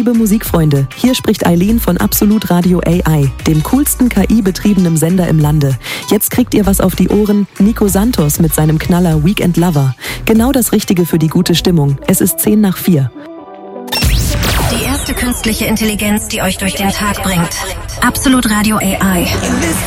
liebe Musikfreunde, hier spricht Eileen von Absolut Radio AI, dem coolsten KI-betriebenen Sender im Lande. Jetzt kriegt ihr was auf die Ohren, Nico Santos mit seinem Knaller Weekend Lover. Genau das Richtige für die gute Stimmung. Es ist 4:10. Die erste künstliche Intelligenz, die euch durch den Tag bringt. Absolut Radio AI.